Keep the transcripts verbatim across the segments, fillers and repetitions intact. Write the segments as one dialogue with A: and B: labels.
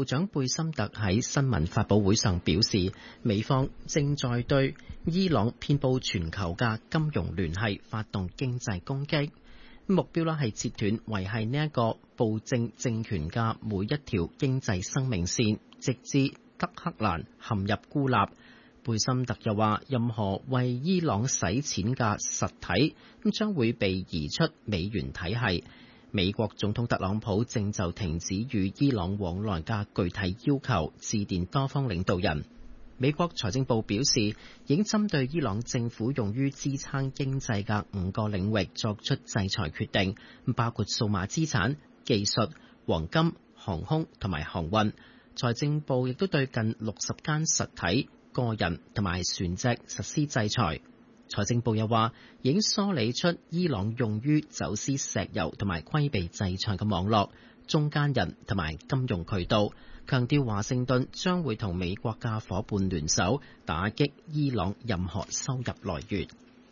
A: 部長貝森特喺新聞發佈會上表示，美方正在對伊朗遍佈全球嘅金融聯繫發動經濟攻擊，目標啦係切斷維繫呢一個暴政政權嘅每一條經濟生命線，直至德黑蘭陷入孤立。貝森特又話，任何為伊朗洗錢嘅實體咁將會被移出美元體系。美國總統特朗普正就停止與伊朗往來嘅具體要求致電多方領導人。美國財政部表示，已經針對伊朗政府用於支撐經濟嘅五個領域作出制裁決定，包括數碼資產、技術、黃金、航空同埋航運。財政部亦都對近六十間實體、個人同埋船隻實施制裁。財政部又話，已經梳理出伊朗用於走私石油同埋規避制裁嘅網絡、中間人同埋金融渠道，強調華盛頓將會同美國嘅夥伴聯手打擊伊朗任何收入來源。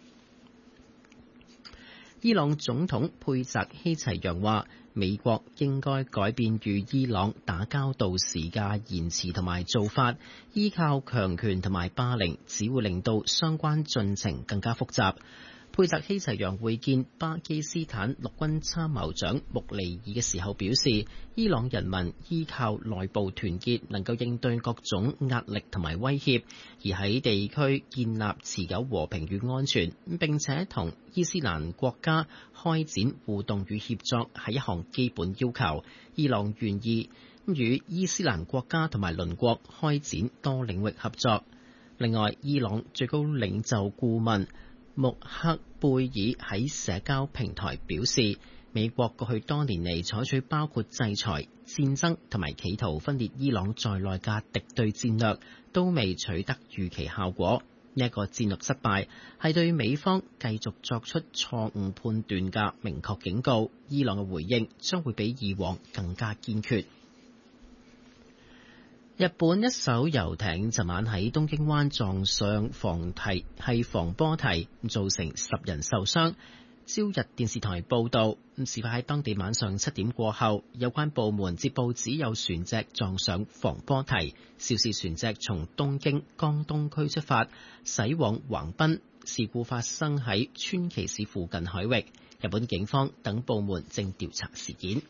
A: 伊朗總統佩澤希齊揚話，美國應該改變與伊朗打交道時嘅言辭同埋做法，依靠強權同埋霸凌只會令到相關進程更加複雜。佩澤希齊揚會見巴基斯坦陸軍參謀長穆尼爾嘅時候表示，伊朗人民依靠內部團結能夠應對各種壓力同埋威脅，而喺地區建立持久和平與安全，並且同伊斯蘭國家開展互動與協作係一項基本要求。伊朗願意與伊斯蘭國家同埋鄰國開展多領域合作。另外，伊朗最高領袖顧問穆克貝爾喺社交平台表示，美國過去多年嚟採取包括制裁、戰爭同埋企圖分裂伊朗在內嘅敵對戰略，都未取得預期效果。呢、這、一個戰略失敗係對美方繼續作出錯誤判斷嘅明確警告。伊朗嘅回應將會比以往更加堅決。日本一艘遊艇昨晚喺東京灣撞上防堤係防波堤，造成十人受傷。朝日電視台報道，事發喺當地晚上七點過後，有關部門接報指有船隻撞上防波堤，肇事船隻從東京江東區出發，駛往橫濱。事故發生喺川崎市附近海域，日本警方等部門正調查事件。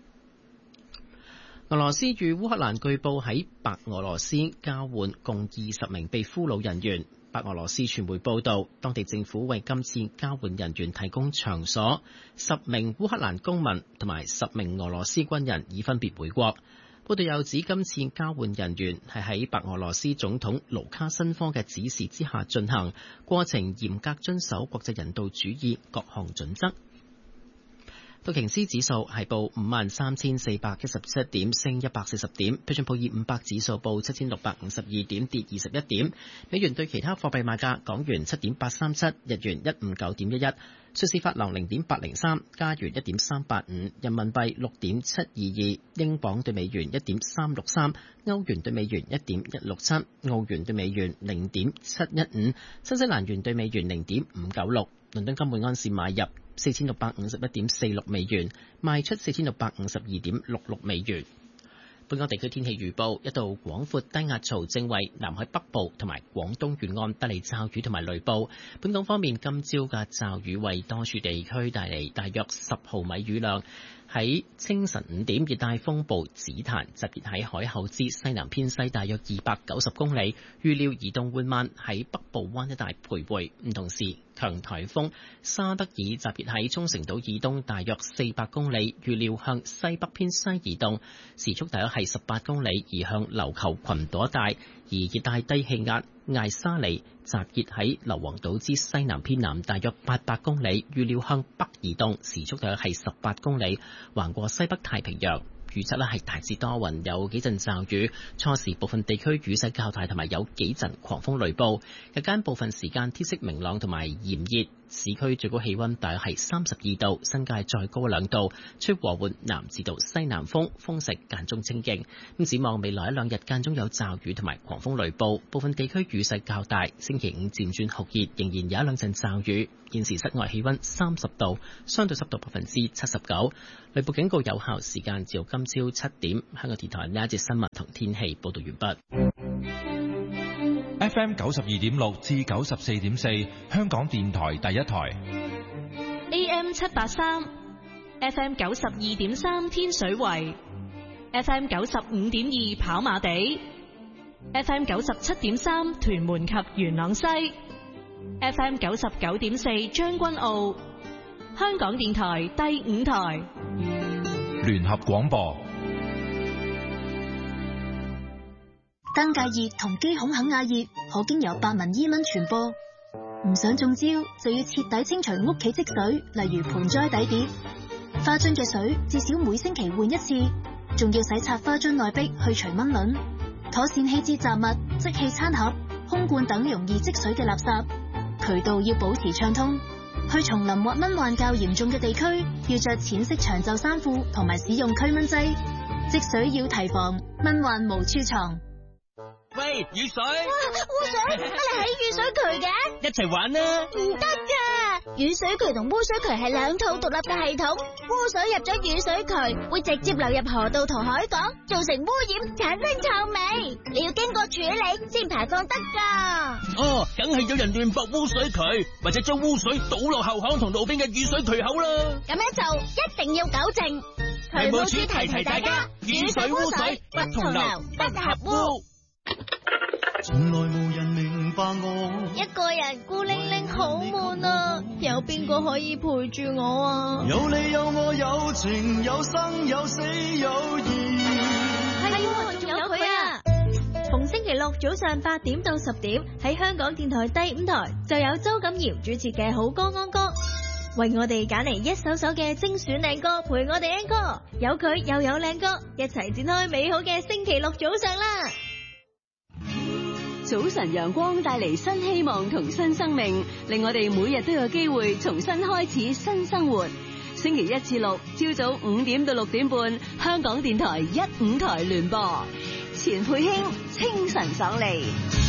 A: 俄羅斯與烏克蘭據報喺白俄羅斯交換共二十名被俘虜人員。白俄羅斯傳媒報道，當地政府為今次交換人員提供場所，十名烏克蘭公民同埋十名俄羅斯軍人已分別回國。報道又指，今次交換人員係喺白俄羅斯總統盧卡申科嘅指示之下進行，過程嚴格遵守國際人道主義各項準則。道瓊斯指數係報五萬三千四百一十七點，升一百四十點。標準普爾五百指數報七千六百五十二點，跌二十一點。美元對其他貨幣賣價：港元七點八三七，日元一五九點一一，瑞士法郎零點八零三，加元一點三八五，人民幣六點七二二，英鎊對美元一點三六三，歐元對美元一點一六七，澳元對美元零點七一五，新西蘭元對美元零點五九六。倫敦金每安士買入四千六百五十一點四六美元，賣出四千六百五十二點六六美元。本港地區天氣預報：一道廣闊低壓槽正為南海北部同埋廣東沿岸帶嚟驟雨同埋雷暴。本港方面，今朝嘅驟雨為多處地區帶嚟大約十毫米雨量。喺清晨五點，熱帶風暴紫檀集結喺海口之西南偏西大約二百九十公里，預料移動緩慢喺北部灣一帶徘徊。唔同時，強颱風沙德爾集結喺沖繩島以東大約四百公里，預料向西北偏西移動，時速大約係十八公里，移向琉球群島一帶。而熱帶低氣壓艾沙尼集結喺硫磺島之西南偏南大約八百公里，預料向北移動，時速大約係十八公里，橫過西北太平洋。預測咧係大致多雲，有幾陣驟雨，初時部分地區雨勢較大，同埋有幾陣狂風雷暴。日間部分時間天色明朗同埋炎熱， 市區最高氣溫大約係三十二度，新界再高兩度，吹和緩南至到西南風，風勢間中清勁。咁展望未來一兩日間中有驟雨同埋狂風雷暴，部分地區雨勢較大。星期五漸轉酷熱，仍然有一兩陣驟雨。現時室外氣溫三十度，相對濕度百分之七十九。雷暴警告有效時間至到今朝七點。香港電台呢一節新聞同天氣報道完畢。
B: F M 九十二點六至九十四點四，香港電台第一台。
C: A M 七八三，F M 九十二點三天水圍，F M 九十五點二跑馬地，F M 九十七點三屯門及元朗西，F M 九十九點四將軍澳。香港電台第五台
B: 聯合廣播。
D: 登革熱同肌孔肯亞熱可經由白紋伊蚊傳播，唔想中招就要徹底清除屋企積水，例如盆栽底碟、花樽嘅水，至少每星期換一次，仲要洗刷花樽內壁去除蚊卵，妥善棄置雜物、即棄餐盒、空罐等容易積水嘅垃圾，渠道要保持暢通。去叢林或蚊患較嚴重嘅地區，要着淺色長袖衫褲同埋使用驅蚊劑，積水要提防，蚊患無處藏。
E: 喂，雨水！
F: 哇，污水，乜你喺雨水渠嘅？
E: 一齊玩啦！
F: 唔得噶，雨水渠同污水渠係兩套獨立嘅系統，污水入咗雨水渠會直接流入河道同海港，造成污染，產生臭味，你要經過處理先排放得噶。
E: 哦，梗係有人亂駁污水渠，或者將污水倒落後巷同路邊嘅雨水渠口啦。
F: 咁樣做一定要糾正。渠務署提提大家，雨水污水不同流，不合污。
G: 從來無人明白我，
F: 一個人孤零零好悶啊，有邊個可以陪住我啊？
G: 有你有我有情有生有死有義，
F: 係喎，仲有佢啊！逢星期六早上八點到十點喺香港電台第五台就有周錦堯主持嘅好歌安歌，為我哋揀嚟一首首嘅精選靚歌陪我哋 encore，有佢又有靚歌，一齊展開美好嘅星期六早上啦！
H: 早晨陽光帶嚟新希望同新生命，令我哋每日都有機會重新開始新生活。星期一至六朝早五點到六點半，香港電台一五台聯播，錢佩卿清晨爽利。